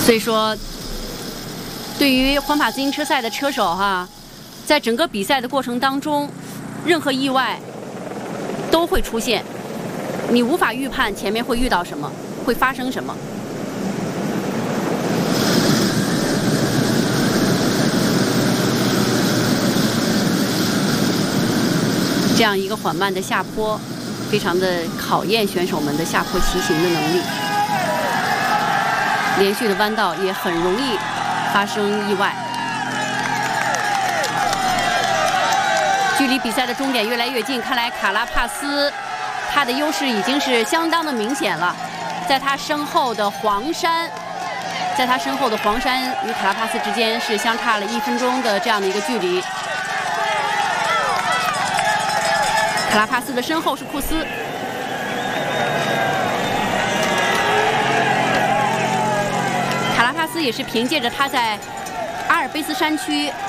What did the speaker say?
所以说，对于环法自行车赛的车手在整个比赛的过程当中，任何意外都会出现，你无法预判前面会遇到什么，会发生什么。这样一个缓慢的下坡，非常的考验选手们的下坡骑行的能力。连续的弯道也很容易发生意外。距离比赛的终点越来越近，看来卡拉帕斯他的优势已经是相当的明显了。在他身后的黄山与卡拉帕斯之间是相差了1分钟的这样的一个距离。卡拉帕斯的身后是库斯。卡拉帕斯也是凭借着他在阿尔卑斯山区